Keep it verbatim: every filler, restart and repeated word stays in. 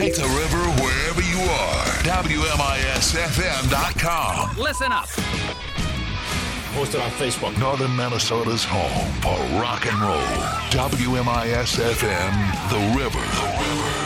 Take the river wherever you are. W M I S F M dot com. Listen up. Posted on Facebook. Northern Minnesota's home for rock and roll. W M I S F M, The River. The River.